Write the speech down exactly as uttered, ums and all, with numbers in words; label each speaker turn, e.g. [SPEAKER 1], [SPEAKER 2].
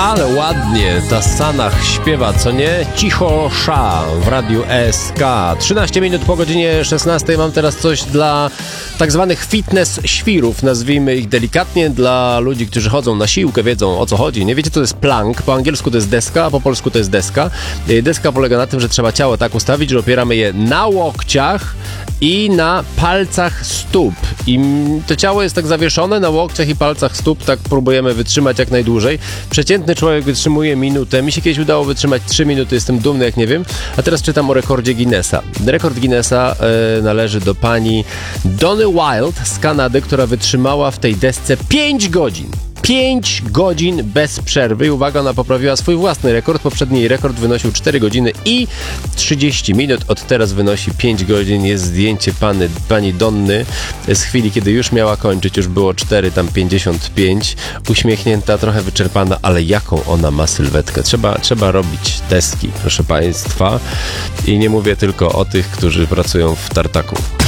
[SPEAKER 1] Ale ładnie ta Sanach śpiewa, co nie? Cicho Sza w Radiu S K. trzynaście minut po godzinie szesnastej. Mam teraz coś dla tak zwanych fitness świrów, nazwijmy ich delikatnie, dla ludzi, którzy chodzą na siłkę, wiedzą o co chodzi. Nie wiecie, co to jest plank? Po angielsku to jest deska, a po polsku to jest deska. Deska polega na tym, że trzeba ciało tak ustawić, że opieramy je na łokciach i na palcach stóp. I to ciało jest tak zawieszone na łokciach i palcach stóp, tak próbujemy wytrzymać jak najdłużej. Przeciętny człowiek wytrzymuje minutę. Mi się kiedyś udało wytrzymać trzy minuty, jestem dumny jak nie wiem. A teraz czytam o rekordzie Guinnessa. Rekord Guinnessa e, należy do pani Donny Wild z Kanady, która wytrzymała w tej desce pięć godzin. pięć godzin bez przerwy i uwaga, ona poprawiła swój własny rekord. Poprzedni rekord wynosił cztery godziny i trzydzieści minut. Od teraz wynosi pięć godzin. Jest zdjęcie pany, pani Donny z chwili, kiedy już miała kończyć. Już było cztery, tam pięćdziesiąt pięć. Uśmiechnięta, trochę wyczerpana, ale jaką ona ma sylwetkę. Trzeba, trzeba robić deski, proszę państwa. I nie mówię tylko o tych, którzy pracują w tartaku.